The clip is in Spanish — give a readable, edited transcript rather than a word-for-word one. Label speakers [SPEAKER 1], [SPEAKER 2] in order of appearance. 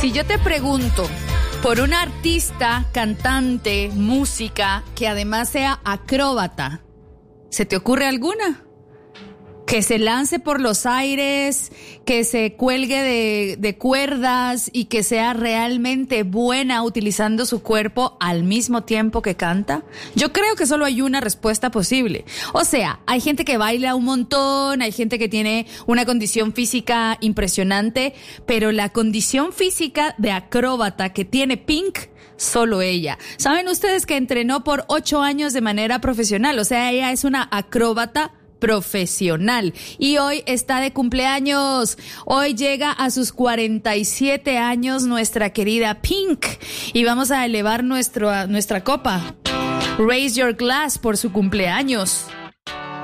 [SPEAKER 1] Si yo te pregunto por una artista, cantante, música, que además sea acróbata, ¿se te ocurre alguna? Que se lance por los aires, que se cuelgue de cuerdas y que sea realmente buena utilizando su cuerpo al mismo tiempo que canta. Yo creo que solo hay una respuesta posible. O sea, hay gente que baila un montón, hay gente que tiene una condición física impresionante, pero la condición física de acróbata que tiene Pink, solo ella. ¿Saben ustedes que entrenó por 8 años de manera profesional? O sea, ella es una acróbata profesional y hoy está de cumpleaños. Hoy llega a sus 47 años nuestra querida Pink y vamos a elevar nuestra copa. Raise your glass por su cumpleaños.